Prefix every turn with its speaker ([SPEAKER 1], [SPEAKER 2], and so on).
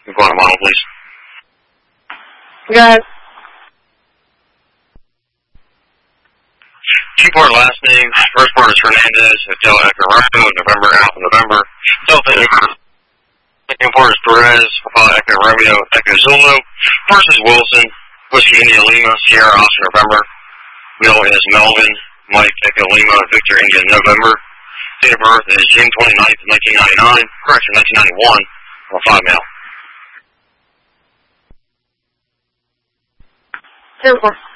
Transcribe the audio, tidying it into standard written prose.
[SPEAKER 1] Go on a model, please.
[SPEAKER 2] Go ahead.
[SPEAKER 1] Two-part last name. First part is Hernandez, Hotel Echo Romeo, November, Alpha November. Second part is Perez, Papa Echo Romeo, Echo Zulu. First is Wilson, Whiskey India Lima, Sierra Oscar November. Middle is Melvin, Mike Echo Lima, Victor India November. Date of birth is June 29th, 1999. Correction, 1991. On 5 male.
[SPEAKER 2] 10-4.